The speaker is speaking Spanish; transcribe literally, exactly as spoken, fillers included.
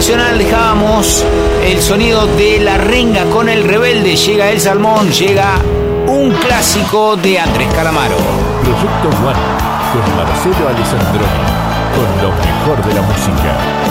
nacional dejábamos el sonido de La Renga con El Rebelde. Llega El Salmón, llega un clásico de Andrés Calamaro. Proyecto One con Marcelo Alessandroni, con lo mejor de la música.